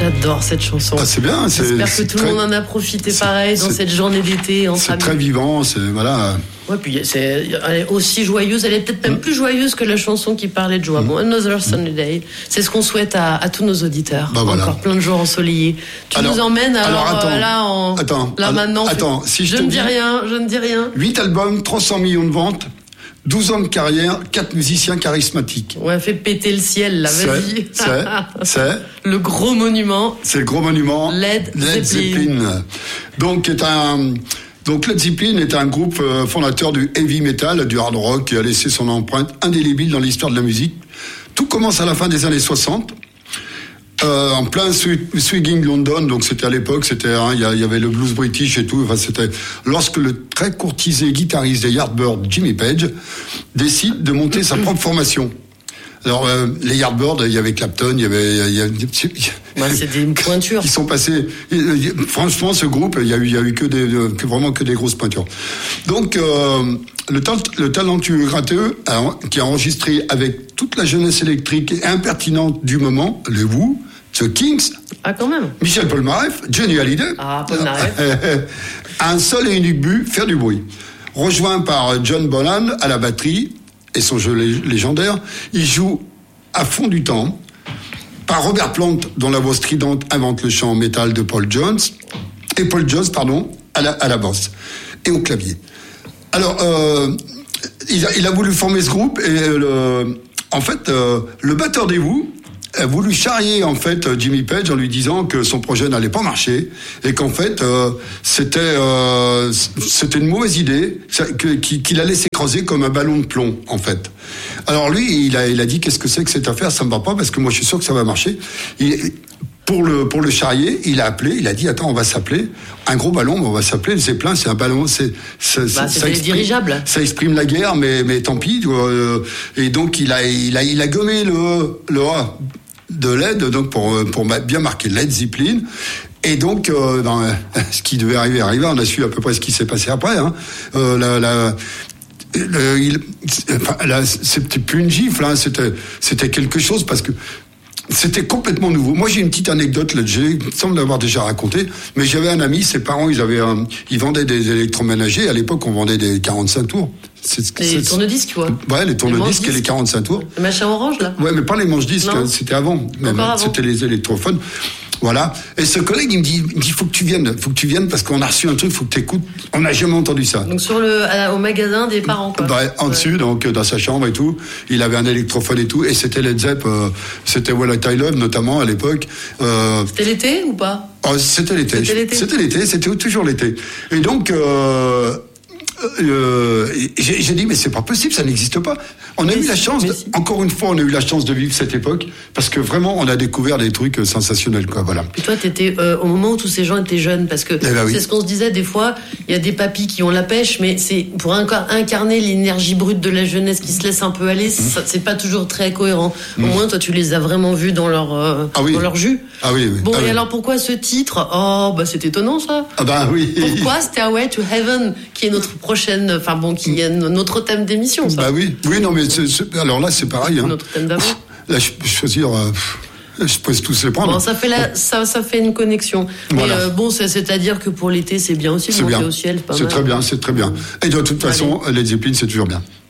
J'adore cette chanson. Ah, c'est bien. J'espère que tout le monde en a profité pareil dans cette journée d'été. C'est très vivant, voilà. Ouais, puis elle est aussi joyeuse, elle est peut-être même plus joyeuse que la chanson qui parlait de joie. Bon, Another Sunny Day, c'est ce qu'on souhaite à tous nos auditeurs. Voilà. Encore plein de jours ensoleillés. Tu nous emmènes maintenant. Si je ne dis rien. 8 albums, 300 millions de ventes. 12 ans de carrière, 4 musiciens charismatiques. Ouais, fait péter le ciel, là, vas-y. C'est le gros monument. C'est le gros monument. Led Zeppelin. Donc Led Zeppelin est un groupe fondateur du heavy metal, du hard rock, qui a laissé son empreinte indélébile dans l'histoire de la musique. Tout commence à la fin des années 60. En plein swinging London, donc c'était à l'époque, il y avait le blues british et tout. Enfin, c'était lorsque le très courtisé guitariste des Yardbirds, Jimmy Page, décide de monter sa propre formation. Alors les Yardbirds, il y avait Clapton, il y avait c'était une pointure. Ils sont passés. Franchement, ce groupe, il y a eu vraiment que des grosses pointures. Donc le talentueux gratteux qui a enregistré avec toute la jeunesse électrique et impertinente du moment, les Who, The Kings, quand même. Michel Polnareff, Johnny Hallyday, Polnareff, un seul et unique but, faire du bruit. Rejoint par John Bonham à la batterie et son jeu légendaire, il joue à fond du temps. Par Robert Plant, dont la voix stridente invente le chant métal de Paul Jones, à la basse et au clavier. Alors, il a voulu former ce groupe et le batteur des Who a voulu charrier en fait Jimmy Page en lui disant que son projet n'allait pas marcher et qu'en fait c'était une mauvaise idée qu'il allait s'écraser comme un ballon de plomb en fait. Alors lui il a dit qu'est-ce que c'est que cette affaire, ça me va pas parce que moi je suis sûr que ça va marcher. Pour le charrier, il a appelé, il a dit attends, on va s'appeler un gros ballon, mais on va s'appeler le Zeppelin, c'est un ballon, c'est dirigeable. Ça exprime la guerre, mais tant pis. Et donc il a gommé le A de LED, donc pour bien marquer Led Zeppelin. Et donc ce qui devait arriver, on a su à peu près ce qui s'est passé après. C'était plus une gifle, hein, c'était quelque chose parce que c'était complètement nouveau. Moi, j'ai une petite anecdote là-dessus, il semble l'avoir déjà raconté, mais j'avais un ami, ses parents, ils vendaient des électroménagers. À l'époque, on vendait des 45 tours. Les tourne-disques, quoi. Ouais, les tourne-disques et les 45 tours. Le machin orange, là. Ouais, mais pas les manches-disques, hein, c'était avant. C'était les électrophones. Voilà. Et ce collègue, il me dit, faut que tu viennes parce qu'on a reçu un truc, faut que tu écoutes. On n'a jamais entendu ça. Donc au magasin des parents, quoi. Dessus, donc dans sa chambre et tout, il avait un électrophone et tout, et c'était Led Zepp, c'était What I Love notamment à l'époque. C'était l'été ou pas? C'était l'été. C'était toujours l'été. Et donc j'ai dit mais c'est pas possible, ça n'existe pas. On a eu la chance, encore une fois, on a eu la chance de vivre cette époque parce que vraiment on a découvert des trucs sensationnels, quoi. Voilà. Puis toi, t'étais au moment où tous ces gens étaient jeunes, parce que c'est ce qu'on se disait des fois. Il y a des papis qui ont la pêche, mais c'est pour incarner l'énergie brute de la jeunesse qui se laisse un peu aller. C'est pas toujours très cohérent. Au moins, toi, tu les as vraiment vus dans leur jus. Ah oui. Bon, et alors pourquoi ce titre? C'est étonnant ça. Ah bah oui. Pourquoi Stairway to Heaven, qui est notre prochaine, qui est notre thème d'émission, ça? Bah oui, non mais alors là c'est pareil. Hein. Notre thème d'amour. Là je veux dire, je peux tous les prendre. Bon, ça fait une connexion. Voilà. Mais c'est-à-dire que pour l'été c'est bien aussi de monter au ciel. C'est très bien. Et de toute façon, Led Zeppelin c'est toujours bien.